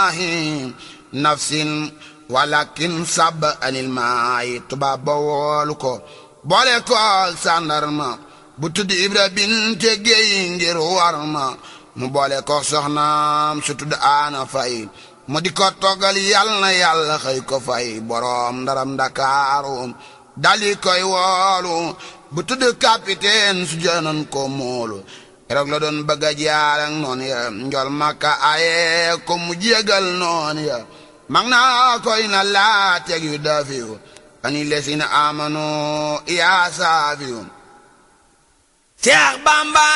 maahi nafsin walakin sab anil maayi tubaab ba woolu ko boole ko sandarma bu tudd Ibra binte Géy ngir warma mu boole ko soxnaam su tudd Ana Fay mu di ko toggal yal na yàlla xëy ko fay boroom ndaram Ndakaaru dali koy woolu bu tudd capitaine su jënoon ko moolu keroog la doon bëgg a jaar ak noon ya njol Makka aye ko mu jégal noon ya mag naa koy na laa teg yu dafiyu ani lesina amanu yaa saafiyu Seex Bamba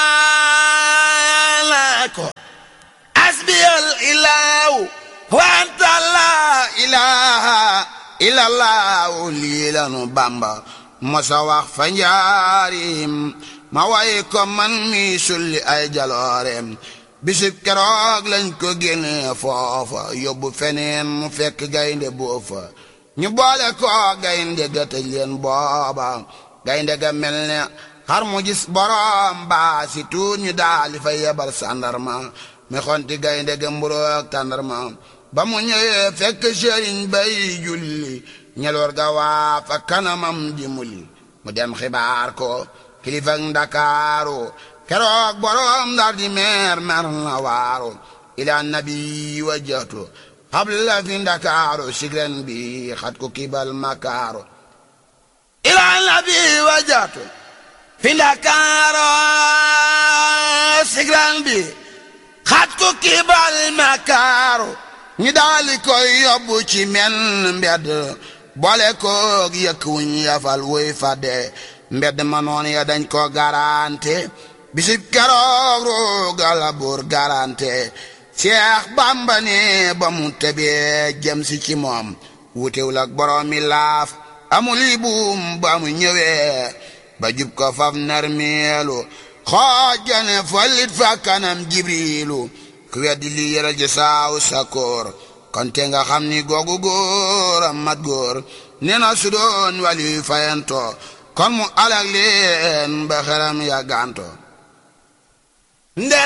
la ko asbiyal ilaahu wa anta la ilaha illallahu lii lanu Bamba mosa wax fa njaarim ma way ko man mi sulli ay jaloorem bisib keroog lañ ko génne foofa yóbbu feneen mu fekk gaynde boofa ñu boole ko gaynde ga tëj leen booba gaynde ga mel ne xar mu gis borom baa si tuut ñu daali fa yebal sandarma mi xonti gaynde ga mburoog tàndarma ba mu ñëwee fekk sëriñ bay julli ñeloor ga waa fa kanamam di muli mu dem xibaar ko kilifa Ndakaaru keroog borom Ndar di mer na waaru ila nabi wajjatu qabla fi Ndakaaru sigren bi xat ko kibal makaaru ila nabi wajjatu fi Ndakaaru sigren bi xat ko kibal makaaru ñi daali koy yóbbu ci men mbedd boole koog yëkk wuñ yafal woy fadde mbedd ma noon ya dañ ko garante bisib keroog roogala buur garante Seex Bamba ne ba mu tebee jëm si ci moom wutewul ak boroomi laaf amul yi buum ba mu ñëwee ba jub ko faf narmeelu xoojane falit fa kanam Jibriilu ku weddi li yëral ji saaw sakoor konte nga xam ni googu góor a mat góor nee na su doon wali fayanto kon mu alag leen ba xeram ya ganto nde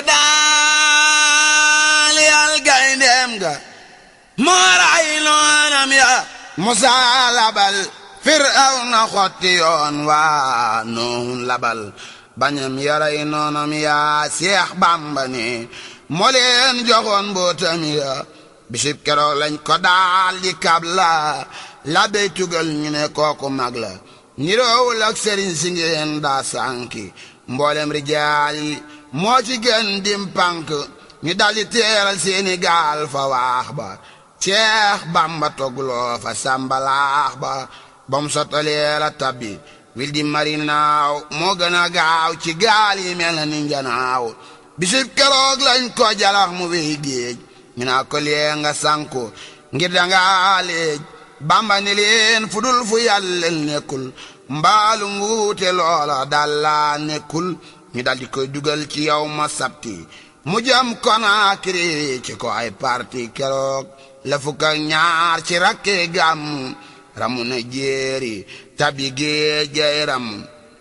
daal yal gayndeem ga moo ray noonam ya Musaa labal Firawna xotti yoon waa Nuhun labal bañam yaray noonam ya Seex Bamba ne moo leen joxoon mbootam ya bisib keroog lañ ko daal di kabla la bey tugal ñu ne kooku mag la niroowul ak sëriñ si ngeen daa sànki mboolem rijaal yi moo ci gën dim pank ñu daldi teeral seeni gaal fa waax ba Seex Bamba togloo fa sambalaax ba bam sottalee la tabbi wil di mari naaw moo gën a gaaw ci gaal yi mel na ni njanaaw bisib keroog lañ ko jalax mu wéy géej ñu naa ko lee nga sanku ngir dangaa léej Bamba ni leen fudul fu yàlla nekkul mbaalu nguute loola dalla nekkul ñu daldi koy dugal ci yow ma sabti mu jëm Konaakiri ci ko ay parti keroog la fukk ak ñaar ci rakke gàmmu ramu na jéeri tabi géejay ramu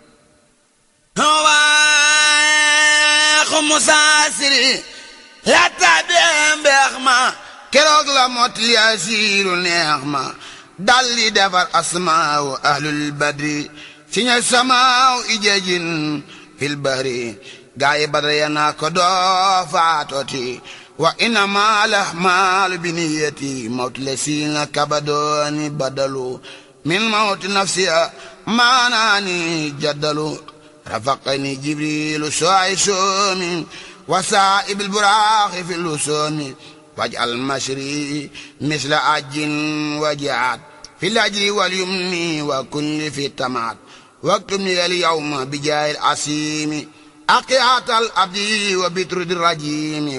waaxu musaasiri la tabi mbeex ma keroog la mot li asiiru neex ma dalli defar asmaaw ahlul badri siña samaaw ijejin fil bahri gaayi badra ya naa ko doo faatoti wa innama lahmaalu biniyati mawti le siina kabadooni badalu min mawti nafsiya maanaani jaddalu rafaqani jibrilu sooy soomi wa saa'ibil buraaxi fil usoomi waj'al mashri misla ajin wajaat fil ajri wal yumni wa kulli fi tamaat waktubni al yawma bijaahil asiimi aqiatal abdi wa bitrudi rajimi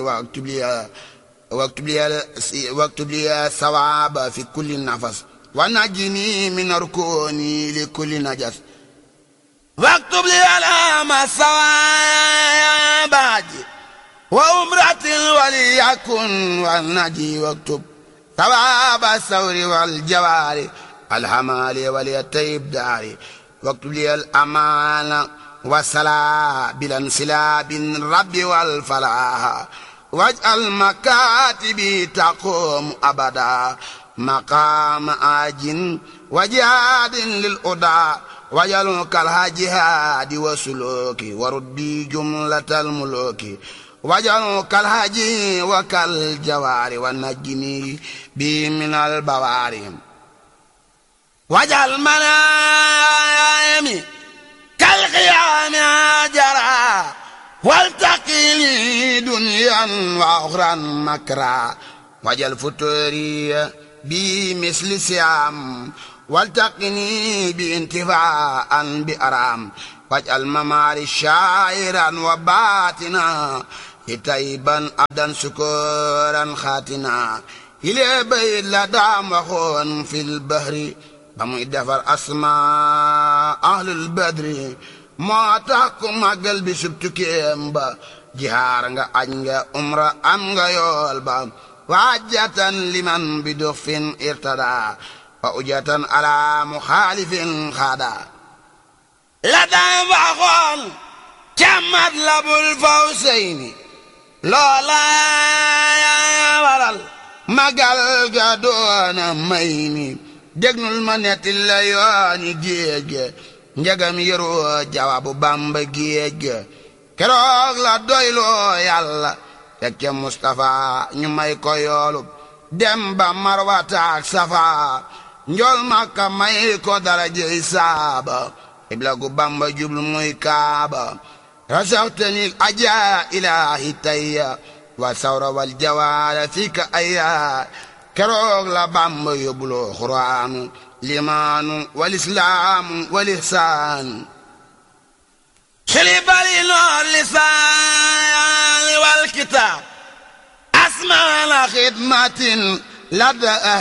waktub li sawaaba fi kulli nafas wa najini min rukuni li kulli najas waktub li alama sawabaji wa umratin waliyakun wa naji waktub sawaaba sawri wal jawaari alhamali waliyatayib daari waktub li al amana wasala bilan sila bin rabbi wal falaha واجعل مكاتبي تقوم أبدا مقام آج وجهاد للأدى واجعل كالجهاد وسلوك وردي جملة الملوك واجعل كالهاجي وكالجوار ونجني بي من البوار واجعل منامي كالقيام جرى والتقي لي دنيا واخرى مكرا واجعل فتوري بمثل سيام والتقني بانتفاعا بأرام واجعل مماري شاعرا وباتنا تيبا أبدا سكورا خاتنا إلى بيت لدام وخون في البحر بمو دفر أسماء أهل البدر ما تحكم قلبي سبتكيم با جهارنغا أنغا أمرا أمغا يولبا وعجة لمن بدخف ارتدى وأجة على مخالف خادا لدام وخون كمد لبو الفوسين لولا يا ورال magal ga doona mayni dégnul ma netti la yooni géej ga njagam yëroo jawabu Bamba géej ga keroog la doyloo yàlla tekke Mustafa ñu may ko yoolub dem ba Marwata ak Safa njool Makka may ko darajey saaba ibla gu Bamba jublu muy Kaaba rasaxtani ajaa ilaahi tayya wa sawra wal jawaara fika ayya keroog la Bamba yóbbuloo Qur'aanu limaanu wal islaamu wal ihsaanu xilibali noor lisaan wal kitaab asmaana xidmatin ladda